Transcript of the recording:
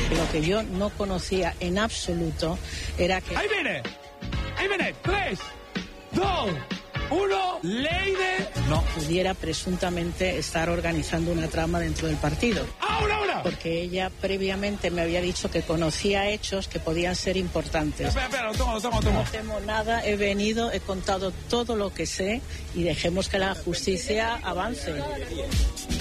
Lo que yo no conocía en absoluto era que... ¡Ahí viene! 3, 2, 1, ley de... No pudiera presuntamente estar organizando una trama dentro del partido. ¡Ahora! Porque ella previamente me había dicho que conocía hechos que podían ser importantes. Espera, lo tomo. No temo nada, he venido, he contado todo lo que sé y dejemos que la justicia avance.